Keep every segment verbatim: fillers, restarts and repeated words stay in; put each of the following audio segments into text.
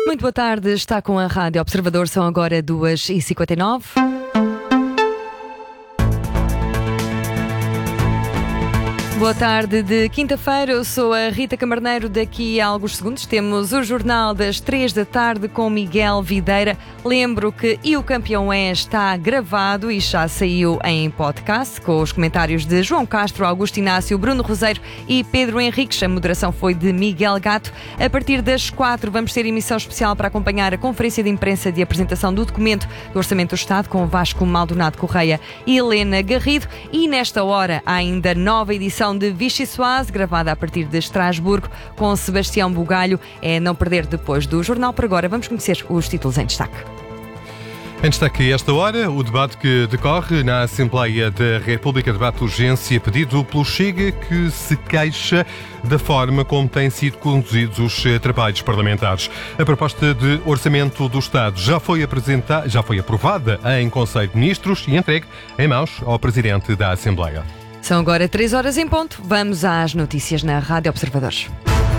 Muito boa tarde, está com a Rádio Observador, são agora duas e cinquenta e nove. Boa tarde de quinta-feira, eu sou a Rita Camarneiro. Daqui a alguns segundos temos o Jornal das três da tarde com Miguel Videira. Lembro que E o Campeão é está gravado e já saiu em podcast com os comentários de João Castro, Augusto Inácio, Bruno Roseiro e Pedro Henriques. A moderação foi de Miguel Gato. A partir das quatro vamos ter emissão especial para acompanhar a conferência de imprensa de apresentação do documento do Orçamento do Estado com Vasco Maldonado Correia e Helena Garrido. E nesta hora há ainda nova edição de Vichy Soase, gravada a partir de Estrasburgo, com Sebastião Bugalho. É não perder depois do jornal. Por agora, vamos conhecer os títulos em destaque. Em destaque esta hora, o debate que decorre na Assembleia da República, debate de urgência pedido pelo Chega, que se queixa da forma como têm sido conduzidos os trabalhos parlamentares. A proposta de orçamento do Estado já foi apresentada, já foi aprovada em Conselho de Ministros e entregue em mãos ao Presidente da Assembleia. São agora três horas em ponto. Vamos às notícias na Rádio Observadores.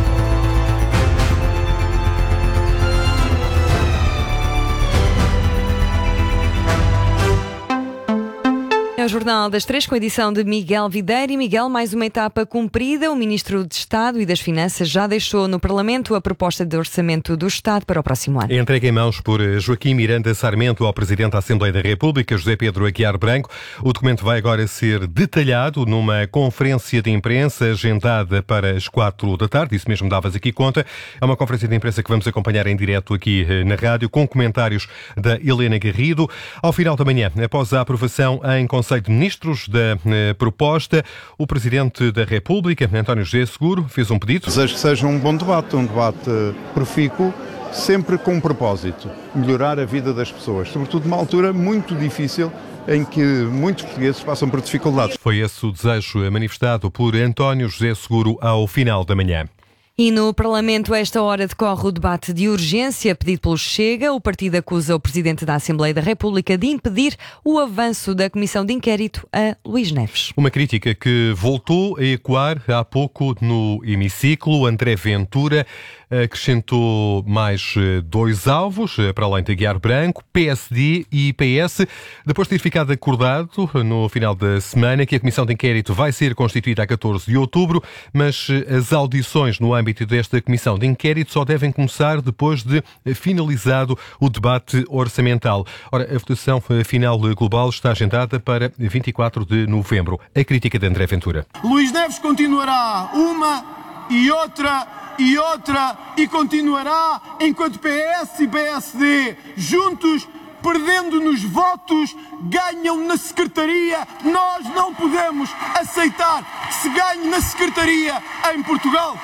O Jornal das Três, com a edição de Miguel Videira. E Miguel, mais uma etapa cumprida. O Ministro de Estado e das Finanças já deixou no Parlamento a proposta de orçamento do Estado para o próximo ano. Entregue em mãos por Joaquim Miranda Sarmento ao Presidente da Assembleia da República, José Pedro Aguiar Branco. O documento vai agora ser detalhado numa conferência de imprensa agendada para as quatro da tarde. Isso mesmo davas aqui conta. É uma conferência de imprensa que vamos acompanhar em direto aqui na rádio, com comentários da Helena Garrido. Ao final da manhã, após a aprovação em Conselho de Ministros da eh, proposta, o Presidente da República, António José Seguro, fez um pedido. Desejo que seja um bom debate, um debate profícuo, sempre com um propósito, melhorar a vida das pessoas, sobretudo numa altura muito difícil em que muitos portugueses passam por dificuldades. Foi esse o desejo manifestado por António José Seguro ao final da manhã. E no Parlamento, a esta hora, decorre o debate de urgência pedido pelo Chega. O partido acusa o Presidente da Assembleia da República de impedir o avanço da Comissão de Inquérito a Luís Neves. Uma crítica que voltou a ecoar há pouco no hemiciclo. André Ventura acrescentou mais dois alvos, para além de Aguiar Branco, P S D e P S, depois de ter ficado acordado no final da semana que a Comissão de Inquérito vai ser constituída a catorze de outubro, mas as audições no âmbito desta Comissão de Inquérito só devem começar depois de finalizado o debate orçamental. Ora, a votação final global está agendada para vinte e quatro de novembro. A crítica de André Ventura. Luís Neves continuará uma e outra e outra e continuará enquanto P S e P S D juntos, perdendo nos votos, ganham na Secretaria. Nós não podemos aceitar que se ganhe na Secretaria em Portugal.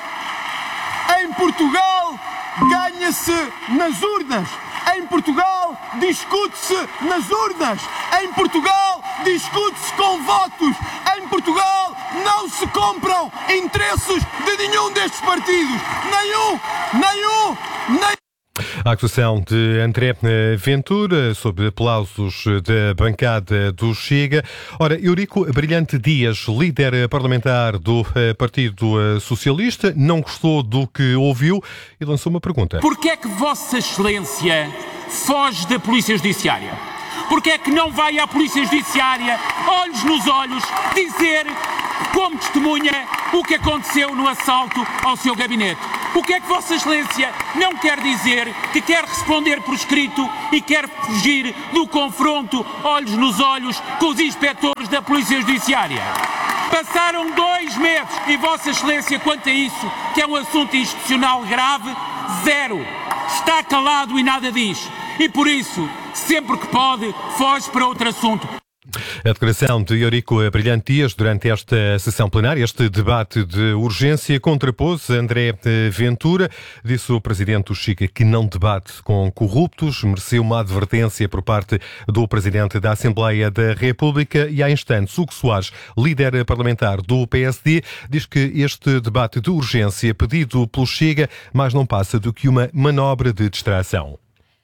Em Portugal ganha-se nas urnas. Em Portugal discute-se nas urnas. Em Portugal discute-se com votos. Em Portugal não se compram interesses de nenhum destes partidos. Nenhum, nenhum, nenhum. A acusação de André Ventura, sob aplausos da bancada do Chega. Ora, Eurico Brilhante Dias, líder parlamentar do Partido Socialista, não gostou do que ouviu e lançou uma pergunta. Porquê é que Vossa Excelência foge da Polícia Judiciária? Porquê é que não vai à Polícia Judiciária, olhos nos olhos, dizer como testemunha o que aconteceu no assalto ao seu gabinete? O que é que Vossa Excelência não quer dizer que quer responder por escrito e quer fugir do confronto olhos nos olhos com os inspectores da Polícia Judiciária? Passaram dois meses e Vossa Excelência, quanto a isso, que é um assunto institucional grave, zero. Está calado e nada diz. E por isso, sempre que pode, foge para outro assunto. A declaração de Eurico Brilhante Dias durante esta sessão plenária, este debate de urgência, contrapôs André Ventura. Disse o Presidente do Chega que não debate com corruptos, mereceu uma advertência por parte do Presidente da Assembleia da República. E há instantes, Hugo Soares, líder parlamentar do P S D, diz que este debate de urgência pedido pelo Chega mais não passa do que uma manobra de distração.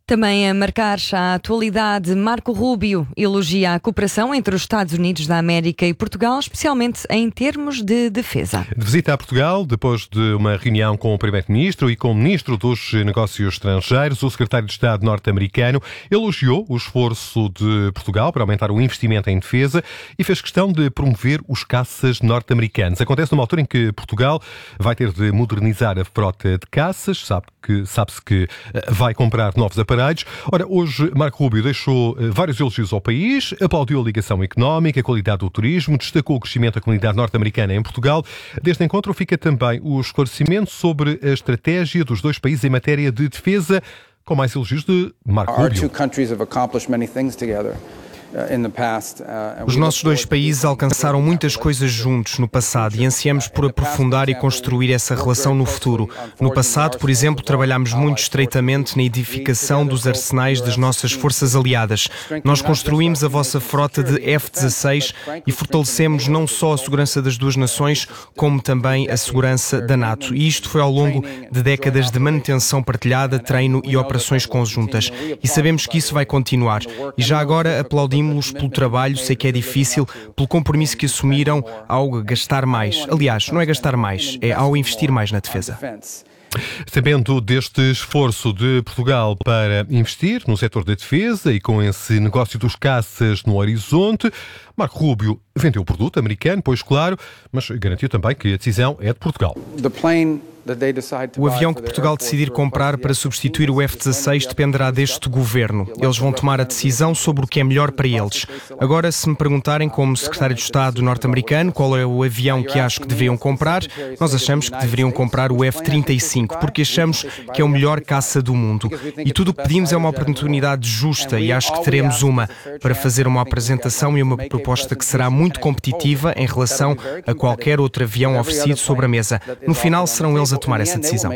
Também a marcar a atualidade, Marco Rubio elogia a cooperação entre os Estados Unidos da América e Portugal, especialmente em termos de defesa. De visita a Portugal, depois de uma reunião com o Primeiro-Ministro e com o Ministro dos Negócios Estrangeiros, o Secretário de Estado norte-americano elogiou o esforço de Portugal para aumentar o investimento em defesa e fez questão de promover os caças norte-americanos. Acontece numa altura em que Portugal vai ter de modernizar a frota de caças, sabe que, sabe-se que vai comprar novos aparelhos. Ora, hoje Marco Rubio deixou vários elogios ao país, aplaudiu a ligação económica, a qualidade do turismo, destacou o crescimento da comunidade norte-americana em Portugal. Deste encontro fica também o esclarecimento sobre a estratégia dos dois países em matéria de defesa, com mais elogios de Marco Rubio. Os nossos dois países alcançaram muitas coisas juntos no passado e ansiamos por aprofundar e construir essa relação no futuro. No passado, por exemplo, trabalhámos muito estreitamente na edificação dos arsenais das nossas forças aliadas. Nós construímos a vossa frota de F dezasseis e fortalecemos não só a segurança das duas nações, como também a segurança da NATO. E isto foi ao longo de décadas de manutenção partilhada, treino e operações conjuntas. E sabemos que isso vai continuar. E já agora aplaudimos pelo trabalho, sei que é difícil, pelo compromisso que assumiram ao gastar mais. Aliás, não é gastar mais, é ao investir mais na defesa. Sabendo deste esforço de Portugal para investir no setor da defesa e com esse negócio dos caças no horizonte, Marco Rubio vendeu o produto americano, pois claro, mas garantiu também que a decisão é de Portugal. O avião que Portugal decidir comprar para substituir o F dezasseis dependerá deste governo. Eles vão tomar a decisão sobre o que é melhor para eles. Agora, se me perguntarem como secretário de Estado norte-americano qual é o avião que acho que deveriam comprar, nós achamos que deveriam comprar o F trinta e cinco, porque achamos que é o melhor caça do mundo. E tudo o que pedimos é uma oportunidade justa e acho que teremos uma para fazer uma apresentação e uma proposta que será muito competitiva em relação a qualquer outro avião oferecido sobre a mesa. No final, serão eles a tomar essa decisão.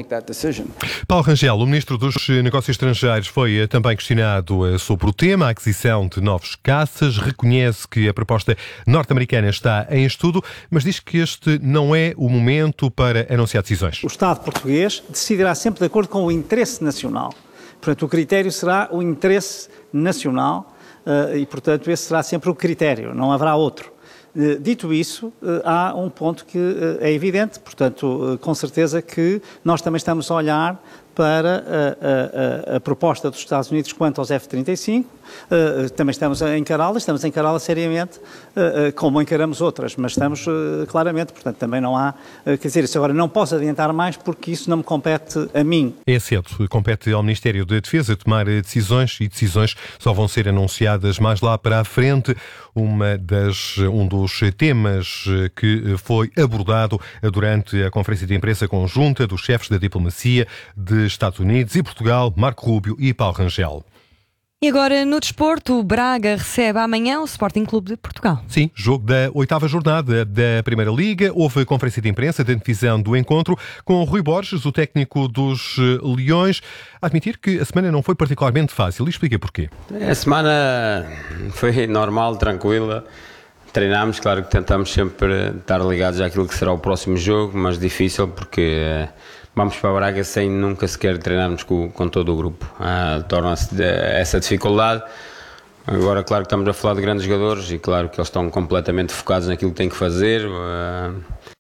Paulo Rangel, o Ministro dos Negócios Estrangeiros, foi também questionado sobre o tema, a aquisição de novos caças, reconhece que a proposta norte-americana está em estudo, mas diz que este não é o momento para anunciar decisões. O Estado português decidirá sempre de acordo com o interesse nacional. Portanto, o critério será o interesse nacional e, portanto, esse será sempre o critério, não haverá outro. Dito isso, há um ponto que é evidente, portanto, com certeza que nós também estamos a olhar para a, a, a proposta dos Estados Unidos quanto aos F trinta e cinco, uh, também estamos a encará-la, estamos a encará-la seriamente, uh, uh, como encaramos outras, mas estamos uh, claramente, portanto, também não há, uh, quer dizer, isso agora não posso adiantar mais porque isso não me compete a mim. É cedo, compete ao Ministério da Defesa tomar decisões e decisões só vão ser anunciadas mais lá para a frente. Uma das, um dos temas que foi abordado durante a conferência de imprensa conjunta dos chefes da diplomacia de Estados Unidos e Portugal, Marco Rubio e Paulo Rangel. E agora, no desporto, o Braga recebe amanhã o Sporting Clube de Portugal. Sim, jogo da oitava jornada da Primeira Liga. Houve conferência de imprensa de divisão do encontro com Rui Borges, o técnico dos Leões, a admitir que a semana não foi particularmente fácil. E explica porquê. A semana foi normal, tranquila. Treinámos, claro que tentamos sempre estar ligados àquilo que será o próximo jogo, mas difícil porque vamos para Braga sem nunca sequer treinarmos com, com todo o grupo. Ah, torna-se essa dificuldade. Agora, claro que estamos a falar de grandes jogadores e claro que eles estão completamente focados naquilo que têm que fazer. Ah,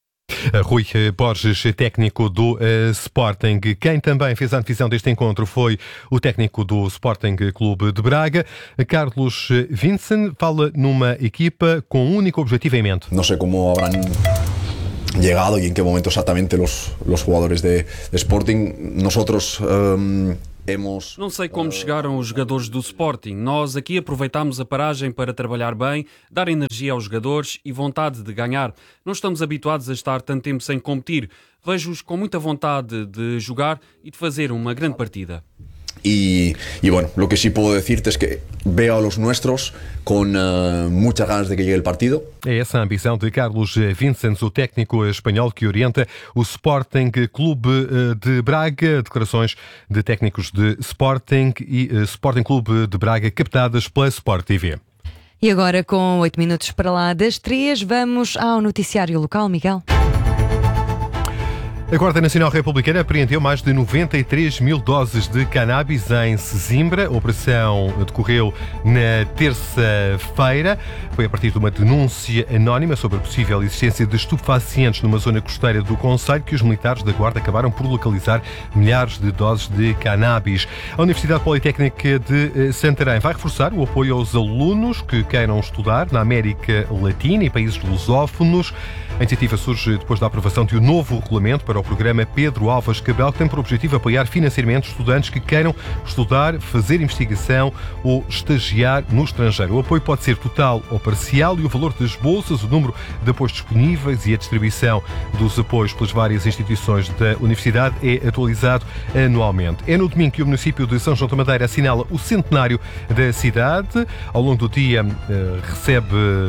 Rui Borges, técnico do uh, Sporting. Quem também fez a antevisão deste encontro foi o técnico do Sporting Clube de Braga, Carlos Vincent, fala numa equipa com um único objetivo em mente. Não sei como habrán llegado y en qué momento exactamente los, los jugadores de, de Sporting. Nosotros um, hemos... Não sei como chegaram os jogadores do Sporting. Nós aqui aproveitámos a paragem para trabalhar bem, dar energia aos jogadores e vontade de ganhar. Não estamos habituados a estar tanto tempo sem competir. Vejo-os com muita vontade de jogar e de fazer uma grande partida. Y, y bueno, lo que sí puedo decirte es que veo a los nuestros con uh, muchas ganas de que llegue el partido. É essa a ambição de Carlos Vincent, o técnico espanhol que orienta o Sporting Clube de Braga. Declarações de técnicos de Sporting e uh, Sporting Clube de Braga captadas pela Sport T V. E agora, com oito minutos para lá das três, vamos ao noticiário local, Miguel. A Guarda Nacional Republicana apreendeu mais de noventa e três mil doses de cannabis em Sesimbra. A operação decorreu na terça-feira. Foi a partir de uma denúncia anónima sobre a possível existência de estupefacientes numa zona costeira do concelho que os militares da Guarda acabaram por localizar milhares de doses de cannabis. A Universidade Politécnica de Santarém vai reforçar o apoio aos alunos que queiram estudar na América Latina e países lusófonos. A iniciativa surge depois da aprovação de um novo regulamento para o programa Pedro Álvares Cabral, que tem por objetivo apoiar financeiramente estudantes que queiram estudar, fazer investigação ou estagiar no estrangeiro. O apoio pode ser total ou parcial e o valor das bolsas, o número de apoios disponíveis e a distribuição dos apoios pelas várias instituições da Universidade é atualizado anualmente. É no domingo que o município de São João da Madeira assinala o centenário da cidade. Ao longo do dia recebe,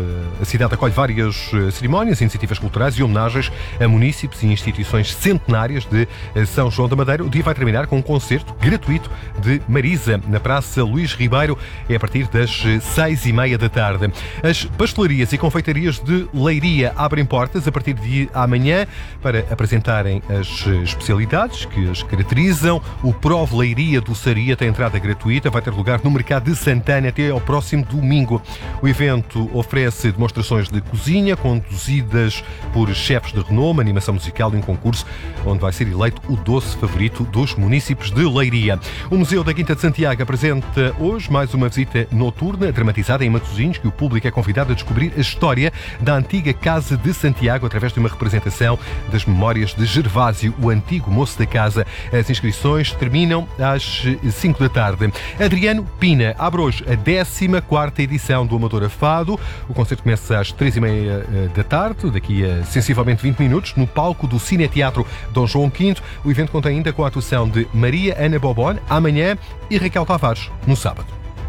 a cidade acolhe várias cerimónias, iniciativas culturais e homenagens a munícipes e instituições centenárias de São João da Madeira. O dia vai terminar com um concerto gratuito de Marisa na Praça Luís Ribeiro, é a partir das seis e meia da tarde. As pastelarias e confeitarias de Leiria abrem portas a partir de amanhã para apresentarem as especialidades que as caracterizam. O Prove Leiria Doçaria tem entrada gratuita, vai ter lugar no Mercado de Santana até ao próximo domingo. O evento oferece demonstrações de cozinha conduzidas por chefes de renome, animação musical e um concurso onde vai ser eleito o doce favorito dos munícipes de Leiria. O Museu da Quinta de Santiago apresenta hoje mais uma visita noturna dramatizada em Matosinhos, que o público é convidado a descobrir a história da antiga Casa de Santiago através de uma representação das memórias de Gervásio, o antigo moço da casa. As inscrições terminam às cinco da tarde. Adriano Pina abre hoje a décima quarta edição do Amadora Fado. O concerto começa às três e meia da tarde, daqui a sensivelmente vinte minutos, no palco do Cineteatro Dom João quinto. O evento conta ainda com a atuação de Maria Ana Bobon amanhã e Raquel Tavares no sábado.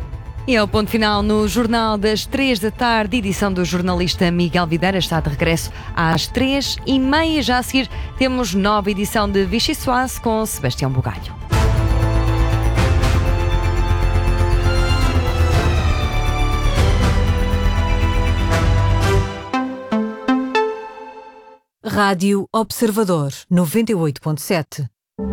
E é o ponto final no Jornal das três da tarde, edição do jornalista Miguel Videira. Está de regresso às três e meia. Já a seguir temos nova edição de Vichy Soase com Sebastião Bugalho. Rádio Observador, noventa e oito ponto sete.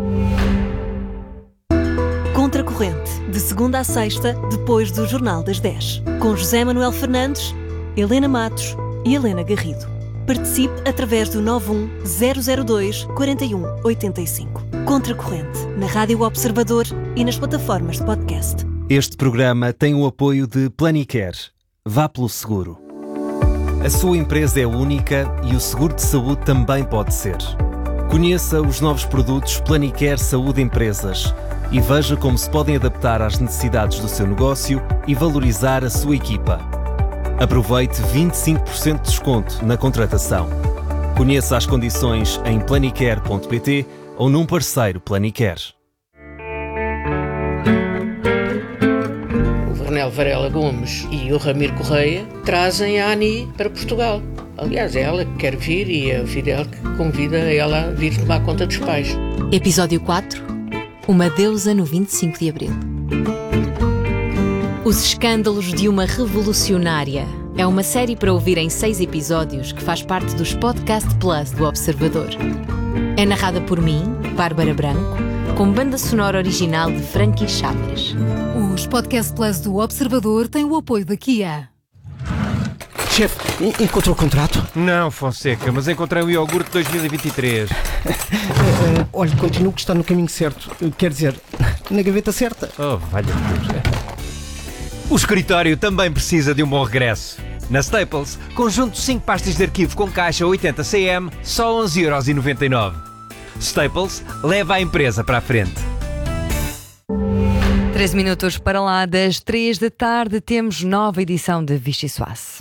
Contracorrente, de segunda a sexta, depois do Jornal das dez. Com José Manuel Fernandes, Helena Matos e Helena Garrido. Participe através do nove um zero zero dois quatro um oito cinco. Contracorrente, na Rádio Observador e nas plataformas de podcast. Este programa tem o apoio de Planicare. Vá pelo seguro. A sua empresa é única e o seguro de saúde também pode ser. Conheça os novos produtos Planicare Saúde Empresas e veja como se podem adaptar às necessidades do seu negócio e valorizar a sua equipa. Aproveite vinte e cinco por cento de desconto na contratação. Conheça as condições em planicare ponto pt ou num parceiro Planicare. Coronel Varela Gomes e o Ramiro Correia trazem a Ani para Portugal. Aliás, é ela que quer vir e é o Fidel que convida ela a vir tomar conta dos pais. Episódio quatro. Uma deusa no vinte e cinco de abril. Os escândalos de uma revolucionária. É uma série para ouvir em seis episódios que faz parte dos Podcast Plus do Observador. É narrada por mim, Bárbara Branco, com banda sonora original de Frankie Chaves. Os Podcast Plus do Observador têm o apoio da Kia. Chefe, encontrou o contrato? Não, Fonseca, mas encontrei o iogurte dois mil e vinte e três. uh, olha, continuo que está no caminho certo. Quer dizer, na gaveta certa. Oh, valha Deus. O escritório também precisa de um bom regresso. Na Staples, conjunto de cinco pastas de arquivo com caixa oitenta centímetros, só onze euros e noventa e nove. Staples leva a empresa para a frente. Três minutos para lá das três da tarde, temos nova edição de Vichy Soase.